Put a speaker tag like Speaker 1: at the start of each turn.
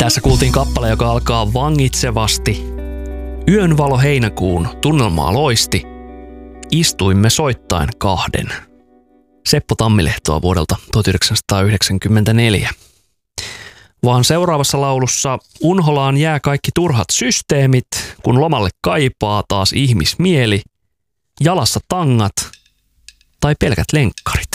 Speaker 1: Tässä kuultiin kappale, joka alkaa vangitsevasti. Yön valo heinäkuun tunnelmaa loisti. Istuimme soittain kahden. Seppo Tammilehtoa vuodelta 1994. Vaan seuraavassa laulussa unholaan jää kaikki turhat systeemit, kun lomalle kaipaa taas ihmismieli, jalassa tangat tai pelkät lenkkarit.